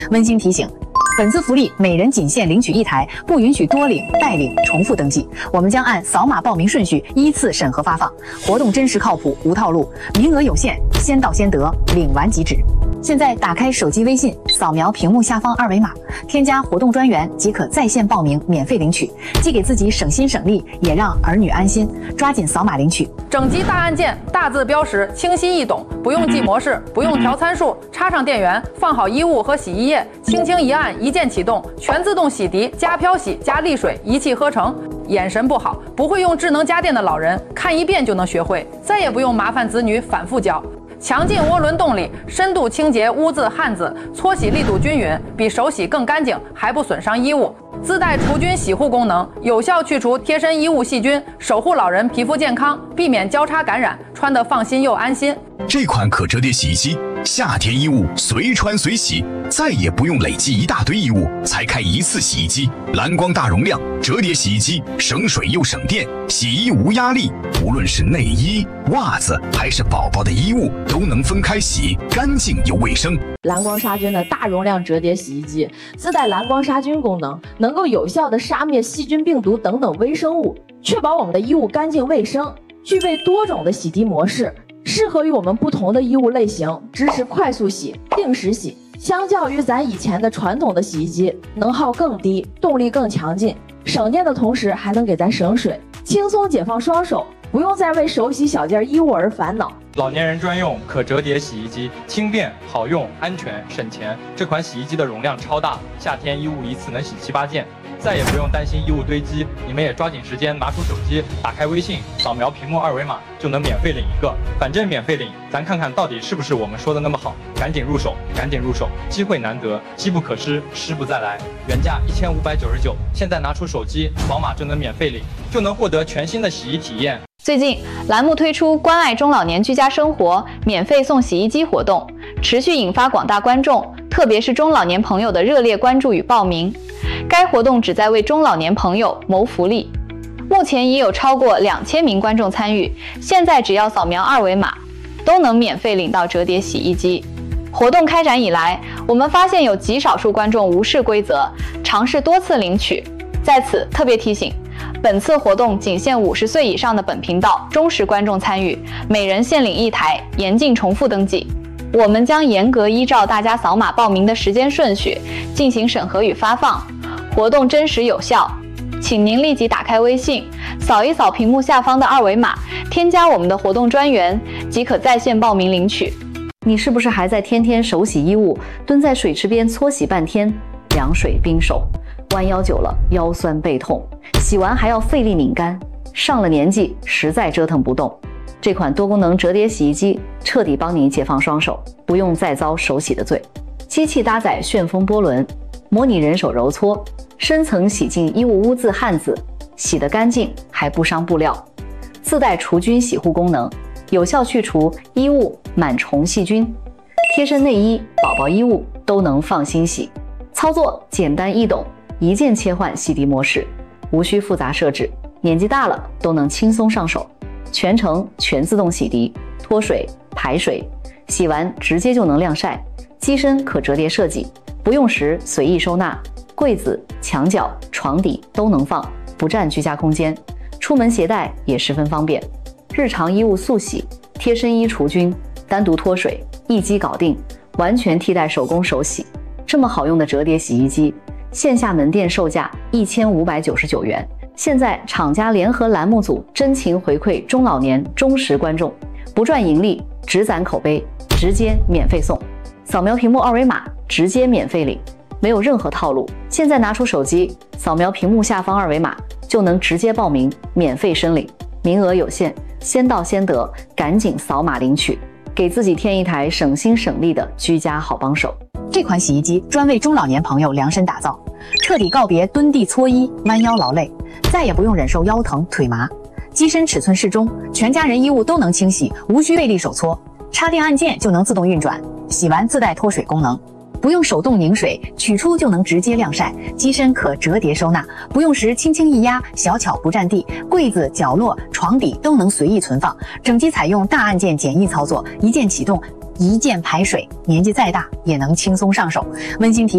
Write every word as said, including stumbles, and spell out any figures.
温馨提醒：本次福利每人仅限领取一台，不允许多领、代领、重复登记。我们将按扫码报名顺序依次审核发放。活动真实靠谱，无套路，名额有限，先到先得，领完即止。现在打开手机微信，扫描屏幕下方二维码，添加活动专员即可在线报名，免费领取，既给自己省心省力，也让儿女安心。抓紧扫码领取。 整机大按键，大字标识，清晰易懂，不用记模式，不用调参数，插上电源，放好衣物和洗衣液，轻轻一按，一键启动，全自动洗涤加漂洗加沥水，一气呵成。眼神不好，不会用智能家电的老人，看一遍就能学会，再也不用麻烦子女反复教。强劲涡轮动力，深度清洁污渍汗渍，搓洗力度均匀，比手洗更干净，还不损伤衣物。自带除菌洗护功能，有效去除贴身衣物细菌，守护老人皮肤健康，避免交叉感染，穿得放心又安心。 这款可折叠洗衣机，夏天衣物随穿随洗，再也不用累积一大堆衣物才开一次洗衣机。蓝光大容量折叠洗衣机，省水又省电，洗衣无压力。无论是内衣、袜子还是宝宝的衣物，都能分开洗，干净又卫生。 蓝光杀菌的大容量折叠洗衣机，自带蓝光杀菌功能，能够有效的杀灭细菌、病毒等等微生物，确保我们的衣物干净卫生。具备多种的洗涤模式，适合于我们不同的衣物类型，支持快速洗、定时洗。相较于咱以前的传统的洗衣机，能耗更低，动力更强劲，省电的同时还能给咱省水，轻松解放双手，不用再为手洗小件衣物而烦恼。 老年人专用可折叠洗衣机，轻便好用、安全省钱。这款洗衣机的容量超大，夏天衣物一次能洗七八件，再也不用担心衣物堆积。你们也抓紧时间拿出手机，打开微信，扫描屏幕二维码就能免费领一个。反正免费领，咱看看到底是不是我们说的那么好。赶紧入手，赶紧入手，机会难得，机不可失，失不再来。原价一千五百九十九，现在拿出手机扫码就能免费领，就能获得全新的洗衣体验。 最近，栏目推出关爱中老年居家生活免费送洗衣机活动，持续引发广大观众，特别是中老年朋友的热烈关注与报名。该活动旨在为中老年朋友谋福利，目前已有超过两千名观众参与，现在只要扫描二维码，都能免费领到折叠洗衣机。活动开展以来，我们发现有极少数观众无视规则，尝试多次领取。在此特别提醒，本次活动仅限五十岁以上的本频道忠实观众参与，每人限领一台，严禁重复登记。我们将严格依照大家扫码报名的时间顺序进行审核与发放，活动真实有效。请您立即打开微信，扫一扫屏幕下方的二维码，添加我们的活动专员，即可在线报名领取。 你是不是还在天天手洗衣物，蹲在水池边搓洗半天，凉水冰手，弯腰久了腰酸背痛，洗完还要费力拧干，上了年纪实在折腾不动。这款多功能折叠洗衣机彻底帮你解放双手，不用再遭手洗的罪。机器搭载旋风波轮，模拟人手揉搓，深层洗净衣物污渍汗渍，洗得干净还不伤布料。自带除菌洗护功能，有效去除衣物螨虫细菌，贴身内衣、宝宝衣物都能放心洗。操作简单易懂，一键切换洗涤模式，无需复杂设置，年纪大了都能轻松上手。全程全自动洗涤，脱水、排水，洗完直接就能晾晒。机身可折叠设计，不用时随意收纳，柜子、墙角、床底都能放，不占居家空间。出门携带也十分方便。日常衣物速洗，贴身衣除菌，单独脱水，一机搞定，完全替代手工手洗。这么好用的折叠洗衣机，线下门店售价一千五百九十九元。现在厂家联合栏目组真情回馈中老年忠实观众，不赚盈利，只攒口碑，直接免费送。扫描屏幕二维码，直接免费领，没有任何套路。现在拿出手机，扫描屏幕下方二维码，就能直接报名，免费申领。名额有限，先到先得，赶紧扫码领取，给自己添一台省心省力的居家好帮手。这款洗衣机专为中老年朋友量身打造，彻底告别蹲地搓衣、弯腰劳累，再也不用忍受腰疼腿麻。机身尺寸适中，全家人衣物都能清洗，无需费力手搓，插电按键就能自动运转，洗完自带脱水功能，不用手动拧水，取出就能直接晾晒。机身可折叠收纳，不用时轻轻一压，小巧不占地，柜子、角落、床底都能随意存放。整机采用大按键简易操作，一键启动，一键排水，年纪再大也能轻松上手。温馨提